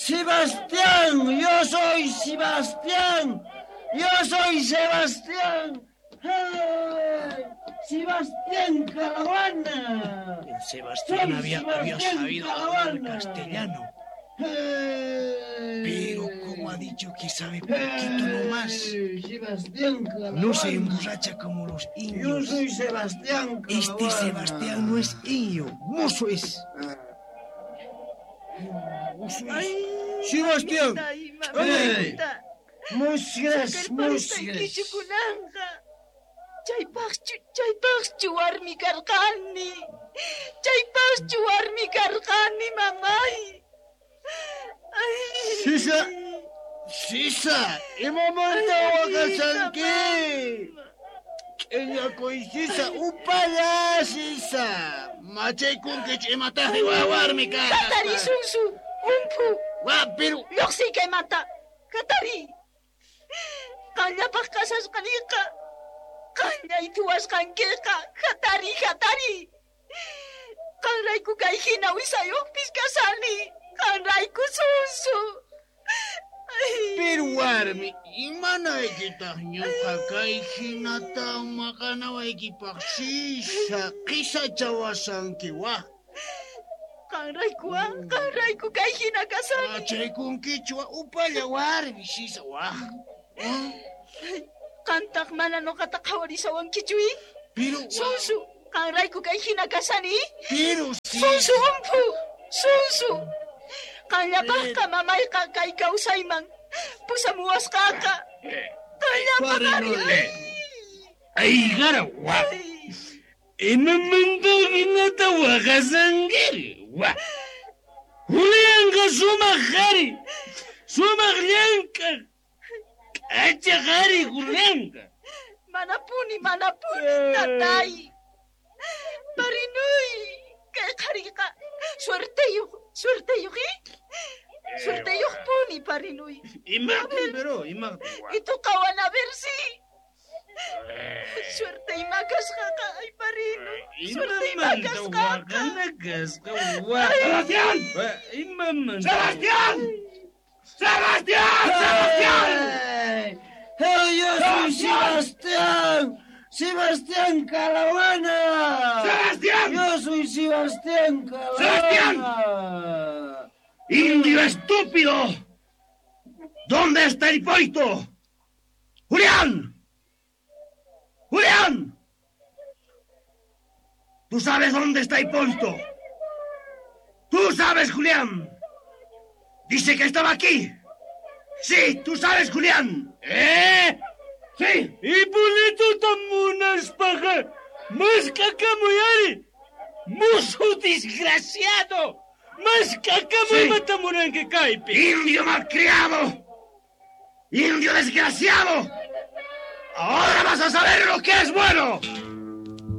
Sebastián, yo soy Sebastián. Yo soy Sebastián. ¡Hey! Sebastián Calavana. El Sebastián había sabido hablar castellano. Pero como ha dicho que sabe poquito nomás, Sebastián Calavana. no se emborracha como los indios. Yo soy Sebastián Calavana. Este Sebastián no es indio, mozo es. Sebastián. Mamita. Musgras. Chaypaqchu warmi karqani, mamay. Sisa, imamanta waqasanki. Q'illakuysi Sisa, upalla Sisa. Machaykunkichu imatapi warmi kasqa. Katari sunsu, umpu. Pero Lluqsiykaymanta, katari. Qañapaq kasasqaniqa. Qañaytu wasqankiqa, katari. Qanrayku kay hina wisayuqpis kasani. Qanrayku sunsu. Pero warmi, imanaykitaq ñuqa kay hinata maqanawaykipaq Sisa qisachawasankiwa. Qanrayku kay hina kasani. Machaykunkichwa upalla warmi Sisa wa. Qantaq mana nuqata qhawarisawankichuy. Pero Sunsu, qanrayku kay hina kasani. Pero Sunsu umpu, sunsu. Qañapaqqa mamayqa kay kawsayman pusamuwasqaqa. Qañapaqari. Aygara wa. Imamanta hinata waqasanki wa. Julianqa sumaq qhari. Sumaq llanqa. Q'acha qhari Julianqa. Manapuni, tatay. Parinuy, kay qhariqa suerteyuq, suerteyuq puni parinuy. Imaqti wa. Itu qawan a ver si. Suerte imakasqaqa, ay parinuy. Suerte imakasqaqa. ¡Sebastián! ¡Hey, yo soy Sebastián! ¡Sebastián Calavana! ¡Sebastián! ¡Yo soy Sebastián Calavana! ¡Indio estúpido! ¿Dónde está el Hipólito? ¡Julián! ¡Julián! ¿Tú sabes dónde está Hipólito? ¿Tú sabes, Julián? Dice que estaba aquí. Sí, tú sabes, Julián. Sí. Hipólito tamunas paja. Más cacamoyari. Muso desgraciado. Más cacamoy matamuran que caipe. Indio malcriado. Indio desgraciado. Ahora vas a saber lo que es bueno.